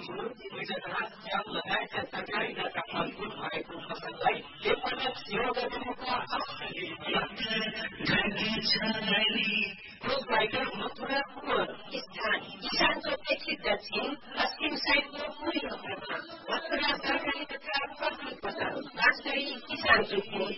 छु मैले राजस्याम लगायतका सरकारी तथा मजबुत भएको फसललाई एकपटक सेवा गरिनुको आवश्यक